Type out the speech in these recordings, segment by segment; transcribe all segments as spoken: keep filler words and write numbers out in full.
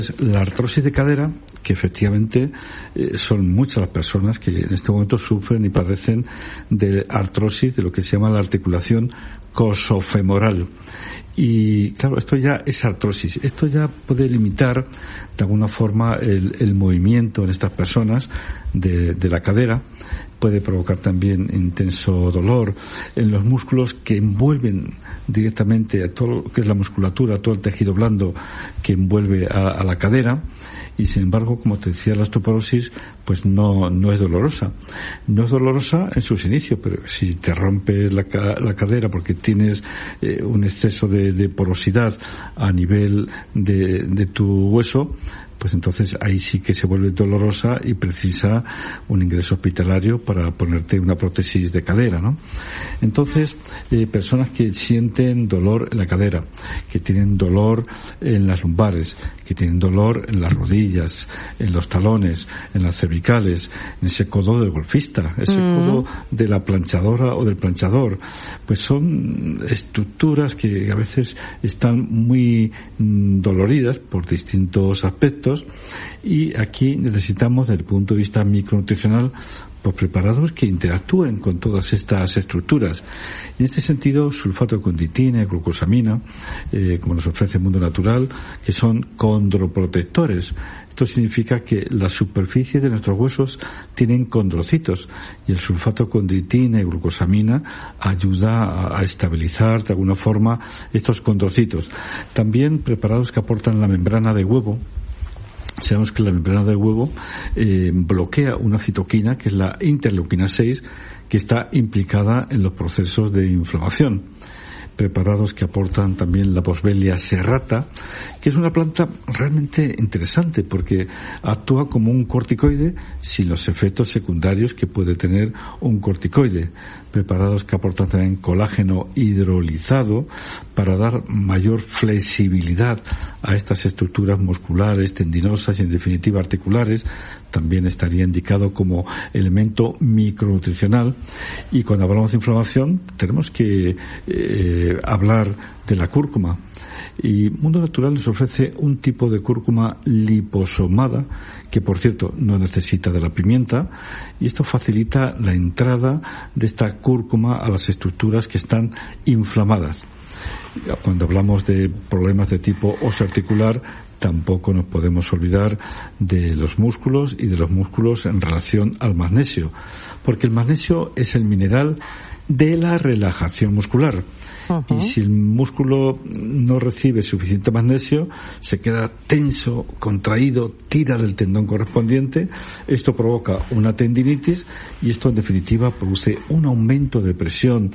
La artrosis de cadera, que efectivamente eh, son muchas las personas que en este momento sufren y padecen de artrosis de lo que se llama la articulación coxofemoral. Y claro, esto ya es artrosis. Esto ya puede limitar de alguna forma el, el movimiento en estas personas de, de la cadera. Puede provocar también intenso dolor en los músculos que envuelven directamente a todo lo que es la musculatura, todo el tejido blando que envuelve a, a la cadera. Y sin embargo, como te decía, la osteoporosis pues no no es dolorosa. No es dolorosa en sus inicios, pero si te rompes la, la cadera porque tienes eh, un exceso de, de porosidad a nivel de, de tu hueso, pues entonces ahí sí que se vuelve dolorosa y precisa un ingreso hospitalario para ponerte una prótesis de cadera, ¿no? Entonces, eh, personas que sienten dolor en la cadera, que tienen dolor en las lumbares, que tienen dolor en las rodillas, en los talones, en las cervicales, en ese codo del golfista, ese mm. codo de la planchadora o del planchador, pues son estructuras que a veces están muy mm, doloridas por distintos aspectos. Y aquí necesitamos, desde el punto de vista micronutricional, pues preparados que interactúen con todas estas estructuras. En este sentido, sulfato de condroitina y glucosamina, eh, como nos ofrece el mundo natural, que son condroprotectores. Esto significa que la superficie de nuestros huesos tienen condrocitos y el sulfato de condroitina y glucosamina ayuda a, a estabilizar de alguna forma estos condrocitos. También preparados que aportan la membrana de huevo. Sabemos que la membrana del huevo eh, bloquea una citoquina, que es la interleuquina seis, que está implicada en los procesos de inflamación. Preparados que aportan también la Boswellia serrata, que es una planta realmente interesante porque actúa como un corticoide sin los efectos secundarios que puede tener un corticoide. Preparados que aportan también colágeno hidrolizado para dar mayor flexibilidad a estas estructuras musculares, tendinosas y en definitiva articulares. También estaría indicado como elemento micronutricional. Y cuando hablamos de inflamación tenemos que eh, hablar de la cúrcuma. Y Mundo Natural nos ofrece un tipo de cúrcuma liposomada, que por cierto no necesita de la pimienta, y esto facilita la entrada de esta cúrcuma a las estructuras que están inflamadas. Cuando hablamos de problemas de tipo osteoarticular, tampoco nos podemos olvidar de los músculos y de los músculos en relación al magnesio, porque el magnesio es el mineral de la relajación muscular. Uh-huh. Y si el músculo no recibe suficiente magnesio, se queda tenso, contraído, tira del tendón correspondiente. Esto provoca una tendinitis y esto en definitiva produce un aumento de presión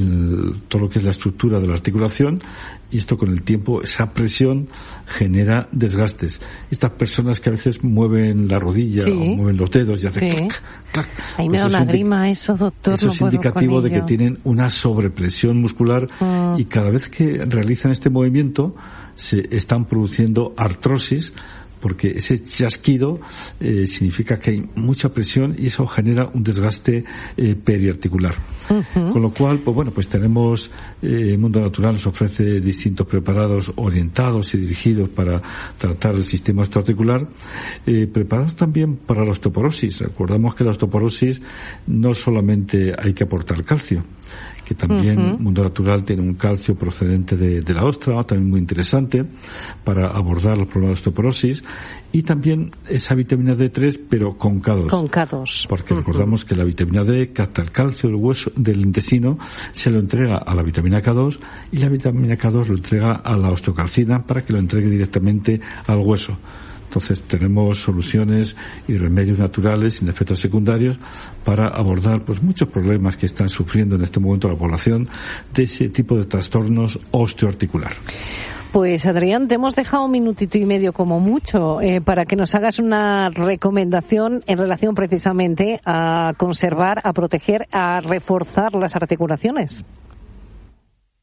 en todo lo que es la estructura de la articulación. Y esto con el tiempo, esa presión genera desgastes. Estas personas que a veces mueven la rodilla, sí, o mueven los dedos y hacen sí. clac, clac. Ahí me pues da una grima eso, doctor. Eso no es puedo indicativo con de ello. que tienen una sobrepresión muscular mm. y cada vez que realizan este movimiento se están produciendo artrosis, porque ese chasquido eh, significa que hay mucha presión y eso genera un desgaste eh, periarticular. Uh-huh. Con lo cual, pues bueno, pues tenemos, eh, Mundo Natural nos ofrece distintos preparados orientados y dirigidos para tratar el sistema osteoarticular, eh, preparados también para la osteoporosis. Recordamos que la osteoporosis no solamente hay que aportar calcio, que también uh-huh. Mundo Natural tiene un calcio procedente de, de la ostra, también muy interesante para abordar los problemas de osteoporosis, y también esa vitamina D tres, pero con K dos. Con K dos. Porque uh-huh. recordamos que la vitamina D capta el calcio del hueso, del intestino, se lo entrega a la vitamina K dos, y la vitamina K dos lo entrega a la osteocalcina para que lo entregue directamente al hueso. Entonces tenemos soluciones y remedios naturales sin efectos secundarios para abordar pues muchos problemas que están sufriendo en este momento la población de ese tipo de trastornos osteoarticular. Pues Adrián, te hemos dejado un minutito y medio como mucho eh, para que nos hagas una recomendación en relación precisamente a conservar, a proteger, a reforzar las articulaciones.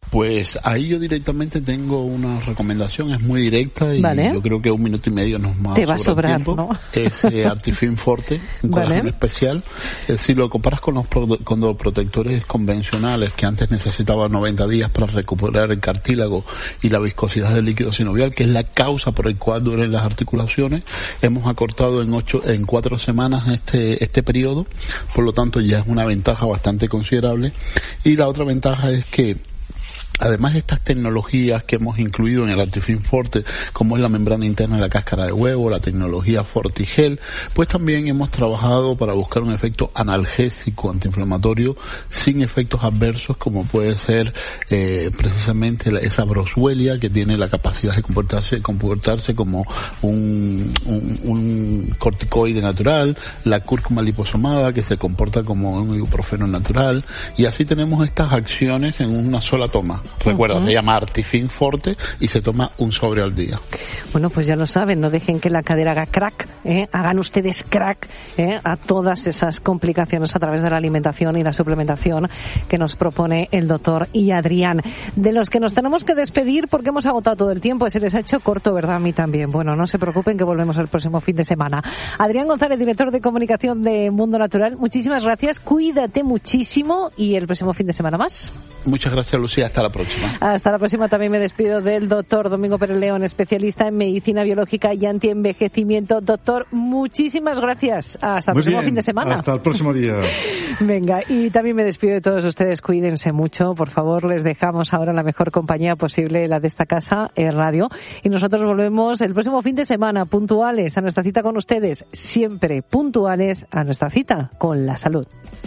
Pues ahí yo directamente tengo una recomendación, es muy directa y vale. yo creo que un minuto y medio nos más te va a sobrar, tiempo. ¿no? Es eh, Artifin Forte, un vale. colágeno especial. Eh, si lo comparas con los, pro, con los protectores convencionales que antes necesitaban noventa días para recuperar el cartílago y la viscosidad del líquido sinovial, que es la causa por el cual duelen las articulaciones, hemos acortado en ocho, en cuatro semanas este este periodo, por lo tanto ya es una ventaja bastante considerable. Y la otra ventaja es que además de estas tecnologías que hemos incluido en el Artifin Forte, como es la membrana interna de la cáscara de huevo, la tecnología Fortigel, pues también hemos trabajado para buscar un efecto analgésico, antiinflamatorio, sin efectos adversos, como puede ser eh, precisamente la, esa broswellia que tiene la capacidad de comportarse, comportarse como un, un, un corticoide natural, la cúrcuma liposomada que se comporta como un ibuprofeno natural, y así tenemos estas acciones en una sola toma. Recuerda, uh-huh. se llama Artifin Forte y se toma un sobre al día. Bueno, pues ya lo saben, no dejen que la cadera haga crack, ¿eh? Hagan ustedes crack ¿eh? a todas esas complicaciones a través de la alimentación y la suplementación que nos propone el doctor y Adrián. De los que nos tenemos que despedir porque hemos agotado todo el tiempo, se les ha hecho corto, ¿verdad? A mí también. Bueno, no se preocupen que volvemos el próximo fin de semana. Adrián González, director de comunicación de Mundo Natural, muchísimas gracias, cuídate muchísimo y el próximo fin de semana más. Muchas gracias, Lucía, hasta la próxima. Hasta la próxima. También me despido del doctor Domingo Pérez León, especialista en medicina biológica y antienvejecimiento. Doctor, muchísimas gracias. Hasta el Muy próximo bien, fin de semana. Hasta el próximo día. Venga, y también me despido de todos ustedes. Cuídense mucho, por favor. Les dejamos ahora la mejor compañía posible, la de esta casa, el radio. Y nosotros volvemos el próximo fin de semana, puntuales a nuestra cita con ustedes. Siempre puntuales a nuestra cita con la salud.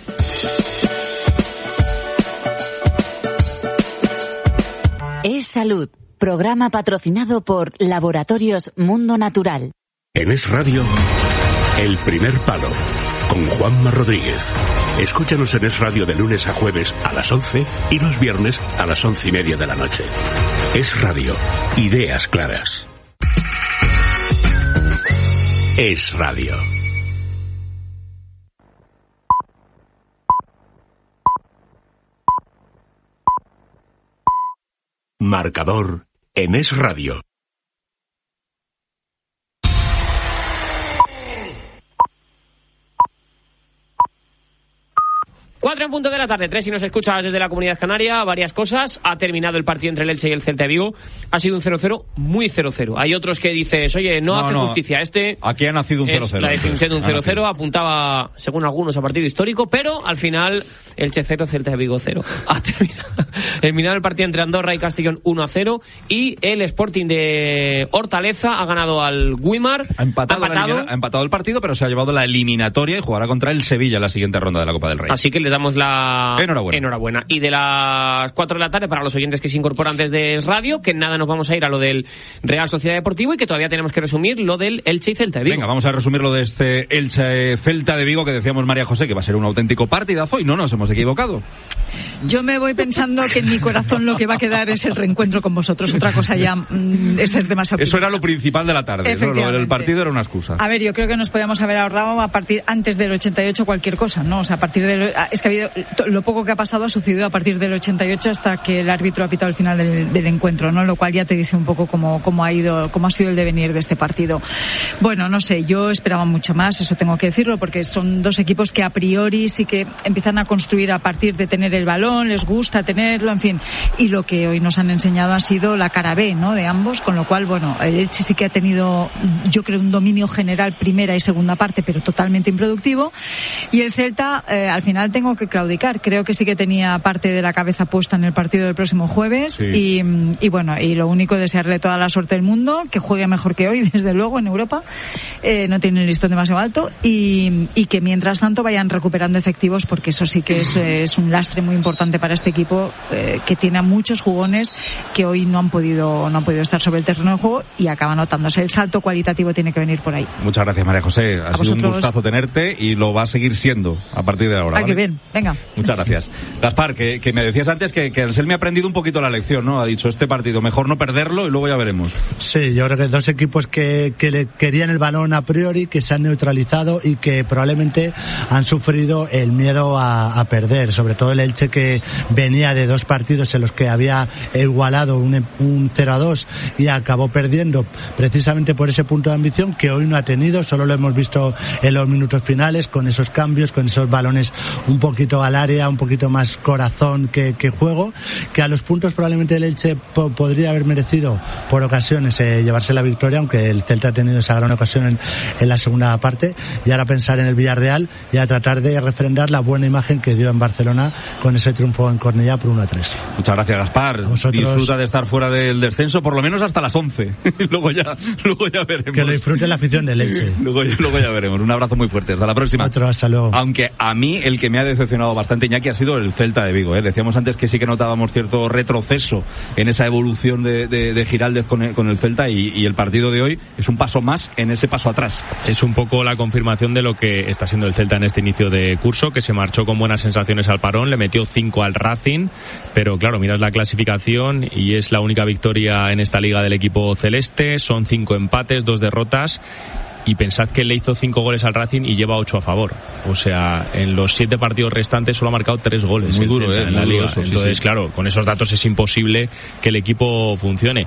Es Salud, programa patrocinado por Laboratorios Mundo Natural. En Es Radio, El Primer Palo, con Juanma Rodríguez. Escúchanos en Es Radio de lunes a jueves a las once y los viernes a las once y media de la noche. Es Radio, ideas claras. Es Radio. Marcador en Es Radio. Cuatro en punto de la tarde, tres si nos escuchas desde la Comunidad Canaria, varias cosas. Ha terminado el partido entre el Elche y el Celta de Vigo. Ha sido un cero cero, muy cero cero. Hay otros que dices, oye, no, no hace no. justicia. Este aquí ha nacido un cero cero. La definición de un cero cero apuntaba, según algunos, a partido histórico, pero al final Elche cero, Celta de Vigo cero. Ha terminado, terminado el partido entre Andorra y Castellón uno a cero y el Sporting de Hortaleza ha ganado al Guimar. Ha empatado, ha empatado. La, ha empatado el partido, pero se ha llevado la eliminatoria y jugará contra el Sevilla en la siguiente ronda de la Copa del Rey. Así que le damos la enhorabuena. enhorabuena. Y de las cuatro de la tarde, para los oyentes que se incorporan desde Radio, que nada, nos vamos a ir a lo del Real Sociedad Deportivo y que todavía tenemos que resumir lo del Elche y Celta de Vigo. Venga, vamos a resumir lo de este Elche Celta de Vigo que decíamos María José que va a ser un auténtico partidazo y no nos hemos equivocado. Yo me voy pensando que en mi corazón lo que va a quedar es el reencuentro con vosotros. Otra cosa ya mm, es ser demasiado optimista. Eso era lo principal de la tarde, ¿no? Lo del partido era una excusa. A ver, yo creo que nos podíamos haber ahorrado a partir antes del ochenta y ocho cualquier cosa, ¿no? O sea, a partir de es que ha habido lo poco que ha pasado ha sucedido a partir del ochenta y ocho hasta que el árbitro ha pitado el final del, del encuentro, ¿no? Lo cual ya te dice un poco cómo, cómo ha ido, cómo ha sido el devenir de este partido. Bueno, no sé, yo esperaba mucho más, eso tengo que decirlo, porque son dos equipos que a priori sí que empiezan a construir a partir de tener el balón, les gusta tenerlo, en fin. Y lo que hoy nos han enseñado ha sido la cara B, ¿no? De ambos, con lo cual, bueno, el Elche sí que ha tenido, yo creo, un dominio general primera y segunda parte, pero totalmente improductivo. Y el Celta, eh, al final tengo que claudicar. Creo que sí que tenía parte de la cabeza puesta en el partido del próximo jueves. Sí. Y, y bueno, y lo único, desearle toda la suerte del mundo, que juegue mejor que hoy, desde luego, en Europa. Eh, no tiene el listón demasiado alto. Y, y que mientras tanto vayan recuperando efectivos, porque eso sí que es, es un lastre muy importante para este equipo, eh, que tiene a muchos jugones que hoy no han podido no han podido estar sobre el terreno de juego y acaba notándose. El salto cualitativo tiene que venir por ahí. Muchas gracias, María José. Ha a sido vosotros. Un gustazo tenerte y lo va a seguir siendo a partir de ahora. Ah, ¿vale? qué bien. Venga. Muchas gracias. Gaspar, que, que me decías antes que, que Anselmi ha aprendido un poquito la lección, ¿no? Ha dicho, este partido mejor no perderlo y luego ya veremos. Sí, yo creo que dos equipos que, que le querían el balón a priori, que se han neutralizado y que probablemente han sufrido el miedo a, a perder, sobre todo el Elche, que venía de dos partidos en los que había igualado un, un cero a dos y acabó perdiendo precisamente por ese punto de ambición que hoy no ha tenido. Solo lo hemos visto en los minutos finales, con esos cambios, con esos balones un poquito al área, un poquito más corazón que, que juego, que a los puntos probablemente el Elche po- podría haber merecido por ocasiones eh, llevarse la victoria, aunque el Celta ha tenido esa gran ocasión en, en la segunda parte, y ahora pensar en el Villarreal y a tratar de refrendar la buena imagen que dio en Barcelona con ese triunfo en Cornellá por uno a tres. Muchas gracias, Gaspar. Vosotros... Disfruta de estar fuera del descenso por lo menos hasta las once. luego ya luego ya veremos. Que lo disfrute la afición del Elche. luego, ya, luego ya veremos. Un abrazo muy fuerte. Hasta la próxima. Otro, hasta luego. Aunque a mí el que me ha decepcionado bastante, Iñaki, ha sido el Celta de Vigo. ¿eh? Decíamos antes que sí que notábamos cierto retroceso en esa evolución de, de, de Giraldez con el, con el Celta y, y el partido de hoy es un paso más en ese paso atrás. Es un poco la confirmación de lo que está siendo el Celta en este inicio de curso, que se marchó con buenas sensaciones al parón, le metió cinco al Racing, pero claro, miras la clasificación y es la única victoria en esta liga del equipo celeste, son cinco empates, dos derrotas. Y pensad que le hizo cinco goles al Racing y lleva ocho a favor. O sea, en los siete partidos restantes solo ha marcado tres goles. Muy duro, eh, en la liga. Eso, Entonces, sí, sí. claro, con esos datos es imposible que el equipo funcione.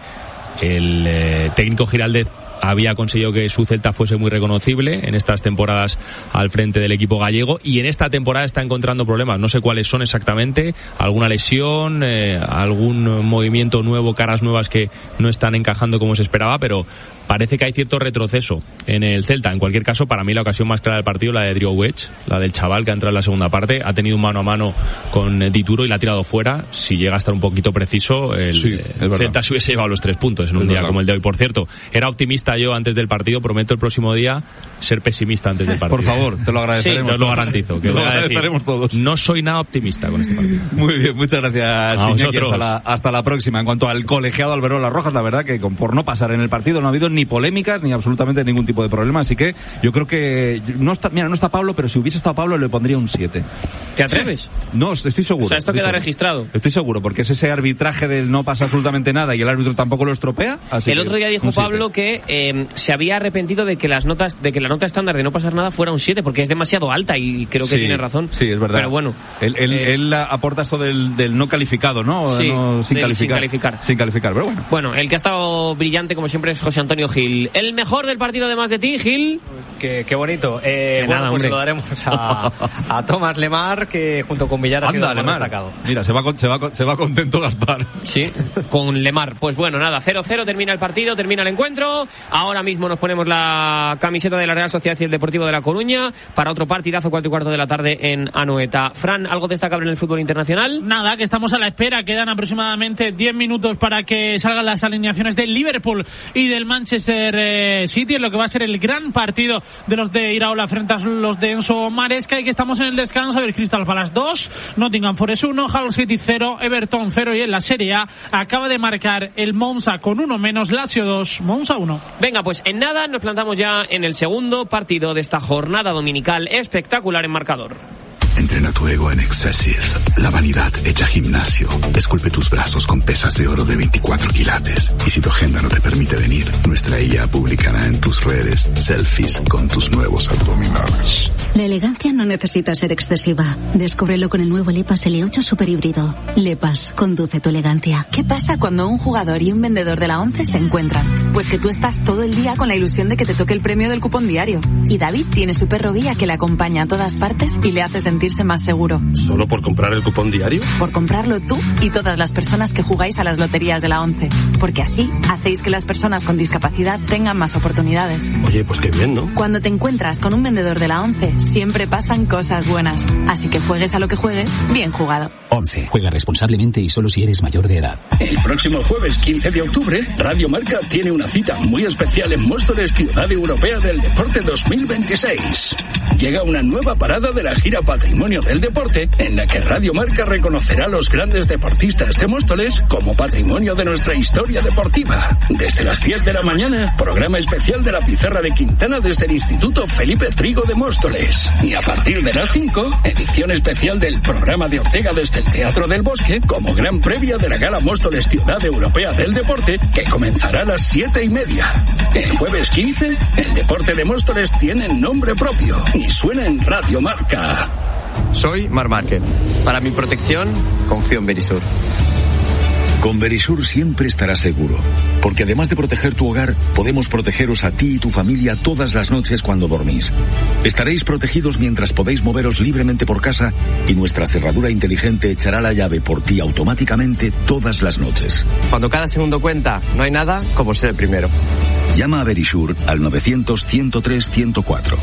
El eh, técnico Giraldez había conseguido que su Celta fuese muy reconocible en estas temporadas al frente del equipo gallego y en esta temporada está encontrando problemas, no sé cuáles son exactamente, alguna lesión, eh, algún movimiento nuevo, caras nuevas que no están encajando como se esperaba, pero parece que hay cierto retroceso en el Celta. En cualquier caso, para mí la ocasión más clara del partido, la de Drew Wedge, la del chaval que ha entrado en la segunda parte, ha tenido un mano a mano con Dituro y la ha tirado fuera. Si llega a estar un poquito preciso, el, sí, el Celta se hubiese llevado los tres puntos en un es día verdad. como el de hoy. Por cierto, era optimista yo antes del partido, prometo el próximo día ser pesimista antes del partido. Por favor, te lo agradeceremos. Sí, os lo garantizo. Que Te lo voy a decir, agradeceremos todos. no soy nada optimista con este partido. Muy bien, muchas gracias, A Iñaki. vosotros. Hasta la, hasta la próxima. En cuanto al colegiado Alberola Rojas, la verdad que con, por no pasar en el partido no ha habido ni polémicas ni absolutamente ningún tipo de problema, así que yo creo que no está, mira, no está Pablo, pero si hubiese estado Pablo le pondría un siete. ¿Te atreves? No, estoy seguro. O sea, esto estoy queda seguro. registrado. Estoy seguro, porque es ese arbitraje del no pasa absolutamente nada y el árbitro tampoco lo estropea. Así El que otro día dijo un siete. Pablo que eh, se había arrepentido de que las notas, de que la nota estándar de no pasar nada fuera un siete, porque es demasiado alta y creo que Sí, tiene razón. Sí, es verdad. Pero bueno. Él, él, eh, él aporta esto del, del no calificado, ¿no? Sí, No, sin, del calificar. sin calificar. Sin calificar, pero bueno. Bueno, el que ha estado brillante como siempre es José Antonio Gil. El mejor del partido además de ti, Gil. Qué, qué bonito. Eh, De bueno, nada, pues hombre. se lo daremos a, a Tomás Lemar, que junto con Villar ha sido Anda, el más Lemar. destacado. Mira, se va, con- se, va, con- se va contento Gaspar. Sí, con Lemar. Pues bueno, nada, cero cero termina el partido, termina el encuentro. Ahora mismo nos ponemos la camiseta de la Real Sociedad y el Deportivo de La Coruña para otro partidazo, cuatro y cuarto de la tarde en Anoeta. Fran, ¿algo destacable en el fútbol internacional? Nada, que estamos a la espera. Quedan aproximadamente diez minutos para que salgan las alineaciones del Liverpool y del Manchester eh, City, en lo que va a ser el gran partido de los de Iraola frente a los de Enzo Maresca, y que estamos en el descanso. El Crystal Palace dos, Nottingham Forest uno, Hull City cero, Everton cero, y en la Serie A acaba de marcar el Monza con uno menos, Lazio dos, Monza uno. Venga, pues en nada nos plantamos ya en el segundo partido de esta jornada dominical espectacular en marcador. Entrena tu ego en Excessive. La vanidad hecha gimnasio. Esculpe tus brazos con pesas de oro de veinticuatro quilates. Y si tu agenda no te permite venir, nuestra I A publicará en tus redes selfies con tus nuevos abdominales. La elegancia no necesita ser excesiva. Descúbrelo con el nuevo Lepas L ocho Super Híbrido. Lepas, conduce tu elegancia. ¿Qué pasa cuando un jugador y un vendedor de la ONCE se encuentran? Pues que tú estás todo el día con la ilusión de que te toque el premio del cupón diario. Y David tiene su perro guía que le acompaña a todas partes y le hace sentirse más seguro. ¿Solo por comprar el cupón diario? Por comprarlo tú y todas las personas que jugáis a las loterías de la ONCE. Porque así hacéis que las personas con discapacidad tengan más oportunidades. Oye, pues qué bien, ¿no? Cuando te encuentras con un vendedor de la ONCE, siempre pasan cosas buenas. Así que juegues a lo que juegues, bien jugado. ONCE. Juega responsablemente. responsablemente y solo si eres mayor de edad. El próximo jueves quince de octubre, Radio Marca tiene una cita muy especial en Móstoles, Ciudad Europea del Deporte dos mil veintiséis. Llega una nueva parada de la gira Patrimonio del Deporte, en la que Radio Marca reconocerá a los grandes deportistas de Móstoles como patrimonio de nuestra historia deportiva. Desde las diez de la mañana, programa especial de la Pizarra de Quintana desde el Instituto Felipe Trigo de Móstoles. Y a partir de las cinco, edición especial del programa de Ortega desde el Teatro del Bosque, como gran previa de la Gala Móstoles Ciudad Europea del Deporte, que comenzará a las siete y media. El jueves quince, el deporte de Móstoles tiene nombre propio y suena en Radio Marca. Soy Mar Márquez. Para mi protección, confío en Verisur. Con Verisur siempre estarás seguro, porque además de proteger tu hogar, podemos protegeros a ti y tu familia todas las noches cuando dormís. Estaréis protegidos mientras podéis moveros libremente por casa y nuestra cerradura inteligente echará la llave por ti automáticamente todas las noches. Cuando cada segundo cuenta, no hay nada como ser el primero. Llama a Verisur al novecientos, ciento tres, ciento cuatro.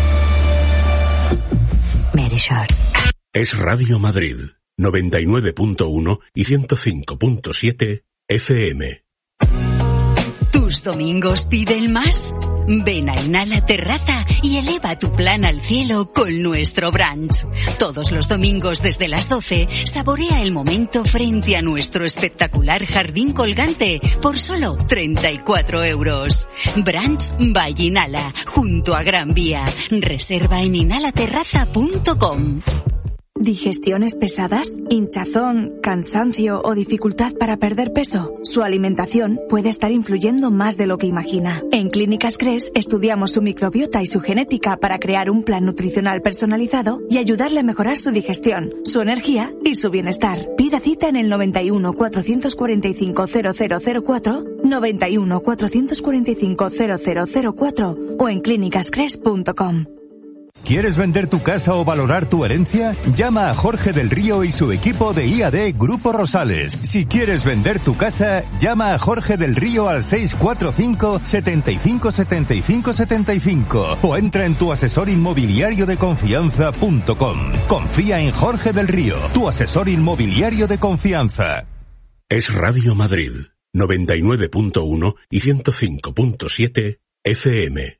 Verisur. Es Radio Madrid. noventa y nueve punto uno y ciento cinco punto siete F M. ¿Tus domingos piden más? Ven a Inhala Terraza y eleva tu plan al cielo con nuestro brunch. Todos los domingos desde las doce, saborea el momento frente a nuestro espectacular jardín colgante por solo treinta y cuatro euros. Brunch by Inhala, junto a Gran Vía. Reserva en inhala terraza punto com. ¿Digestiones pesadas? ¿Hinchazón, cansancio o dificultad para perder peso? Su alimentación puede estar influyendo más de lo que imagina. En Clínicas Cres estudiamos su microbiota y su genética para crear un plan nutricional personalizado y ayudarle a mejorar su digestión, su energía y su bienestar. Pida cita en el noventa y uno, cuatrocientos cuarenta y cinco, cero cero cero cuatro, noventa y uno, cuatrocientos cuarenta y cinco, cero cero cero cuatro o en clínicas cres punto com. ¿Quieres vender tu casa o valorar tu herencia? Llama a Jorge del Río y su equipo de I A D Grupo Rosales. Si quieres vender tu casa, llama a Jorge del Río al seis cuatro cinco, setenta y cinco, setenta y cinco, setenta y cinco o entra en tu asesor inmobiliario de confianza punto com. Confía en Jorge del Río, tu asesor inmobiliario de confianza. Es Radio Madrid, noventa y nueve punto uno y ciento cinco punto siete F M.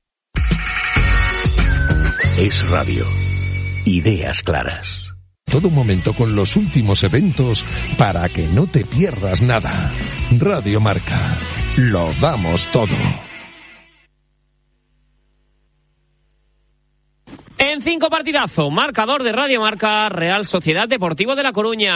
Es radio. Ideas claras. Todo momento con los últimos eventos para que no te pierdas nada. Radio Marca. Lo damos todo. En cinco partidazo, marcador de Radio Marca, Real Sociedad Deportivo de La Coruña.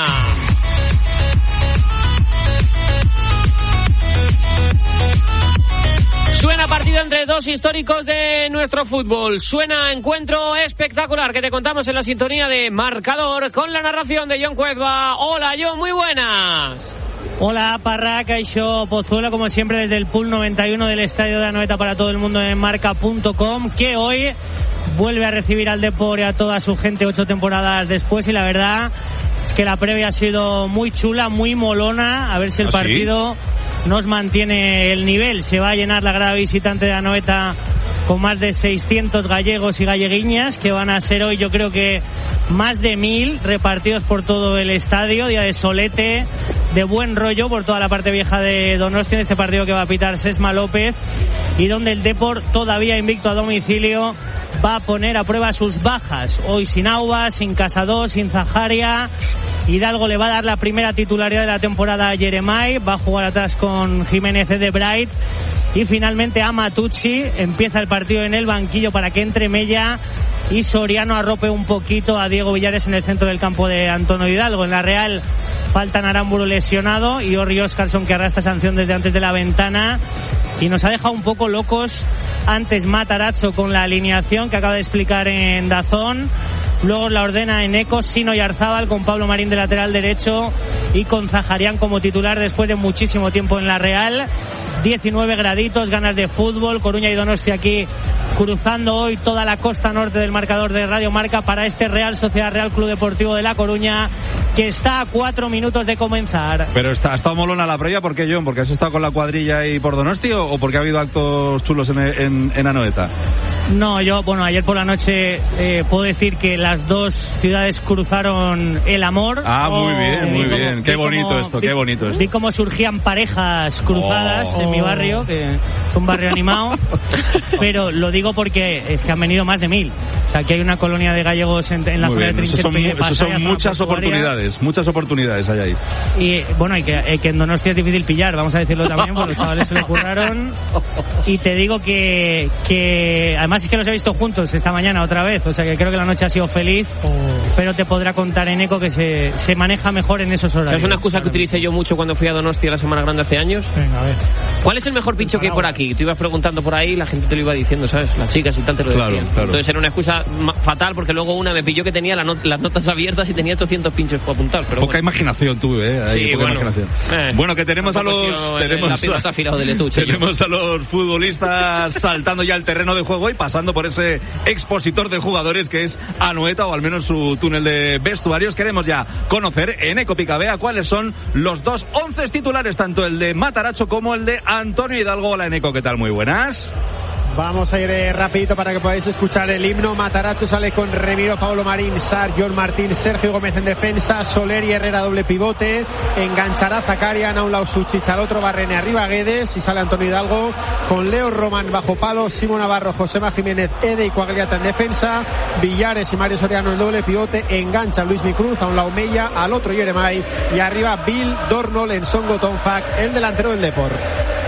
Suena partido entre dos históricos de nuestro fútbol. Suena encuentro espectacular que te contamos en la sintonía de Marcador con la narración de John Cuezba. Hola, John, muy buenas. Hola, Parra, Caixó, Pozuelo, como siempre desde el pool noventa y uno del Estadio de Anoeta para todo el mundo en marca punto com, que hoy vuelve a recibir al Depor y a toda su gente ocho temporadas después, y la verdad es que la previa ha sido muy chula, muy molona. A ver si el ¿Ah, partido sí? nos mantiene el nivel. Se va a llenar la grada visitante de Anoeta con más de seiscientos gallegos y galleguiñas, que van a ser hoy, yo creo que más de mil repartidos por todo el estadio. Día de solete, de buen rollo por toda la parte vieja de Donostia, en este partido que va a pitar Sesma López, y donde el Depor, todavía invicto a domicilio, va a poner a prueba sus bajas. Hoy sin Auba, sin Casado, sin Zaharia. Hidalgo le va a dar la primera titularidad de la temporada a Jeremai, va a jugar atrás con Jiménez de Bright, y finalmente a Matucci. Empieza el partido en el banquillo para que entre Mella y Soriano arrope un poquito a Diego Villares en el centro del campo de Antonio Hidalgo. En la Real faltan Aramburu lesionado y Orri Óscarson, que arrastra sanción desde antes de la ventana, y nos ha dejado un poco locos antes Matarazzo con la alineación que acaba de explicar en Dazón. Luego la ordena en Eco, Sino y Arzábal, con Pablo Marín de lateral derecho y con Zaharian como titular después de muchísimo tiempo en la Real. diecinueve graditos, ganas de fútbol. Coruña y Donostia aquí cruzando hoy toda la costa norte del marcador de Radio Marca para este Real Sociedad Real Club Deportivo de La Coruña, que está a cuatro minutos de comenzar. Pero está, ha estado molona la previa. ¿Por qué, John? ¿Porque has estado con la cuadrilla y por Donosti o, o porque ha habido actos chulos en, en, en Anoeta? No, yo, bueno, ayer por la noche eh, puedo decir que las dos ciudades cruzaron el amor. Ah, muy oh, bien, muy como, bien. Qué bonito como, esto, vi, qué bonito esto. Vi cómo surgían parejas cruzadas oh. en mi barrio, que es un barrio animado, pero lo digo porque es que han venido más de mil. O sea, aquí hay una colonia de gallegos en, en la muy zona bien. de Trincherpe. Eso son, eso son muchas oportunidades, muchas oportunidades hay ahí. Y bueno, y que, eh, que en Donostia es difícil pillar, vamos a decirlo también, porque los chavales se lo curraron. Y te digo que, que además es que los he visto juntos esta mañana otra vez, o sea que creo que la noche ha sido feliz, oh. pero te podrá contar Eneco que se, se maneja mejor en esos horarios. Es una excusa que utilicé yo mucho cuando fui a Donostia la Semana Grande hace años. Venga, a ver. ¿Cuál es el mejor pincho que hay por aquí? Tú ibas preguntando por ahí, la gente te lo iba diciendo, ¿sabes? Las chicas y tal te lo claro, decían. Claro. Entonces era una excusa fatal porque luego una me pilló que tenía la not- las notas abiertas y tenía ochocientos pinchos por apuntar. Pero poca bueno. imaginación tuve, ¿eh? Ahí, Sí, poca bueno. imaginación. Eh, bueno, que tenemos a los... Tenemos, la afilado del etuche, tenemos a los futbolistas saltando ya el terreno de juego y pasando por ese expositor de jugadores que es Anoeta, o al menos su túnel de vestuarios. Queremos ya conocer en Eco Picabea cuáles son los dos once titulares, tanto el de Matarazzo como el de Antonio Hidalgo. Hola, Eneco, ¿qué tal? Muy buenas. Vamos a ir eh, rapidito para que podáis escuchar el himno. Matarazzo sale con Remiro, Pablo Marín, Sar, John Martín, Sergio Gómez en defensa, Soler y Herrera doble pivote, enganchará Zakarian a un lado Suchich, al otro Barrene, arriba Guedes y sale Antonio Hidalgo con Leo Román bajo palo, Simón Navarro, Josema Jiménez, Ede y Coagliata en defensa, Villares y Mario Soriano en doble pivote, engancha Luis Micruz a un lado Mella, al otro Yeremay y arriba Bill Dornol en Songo Tonfak, el delantero del Depor.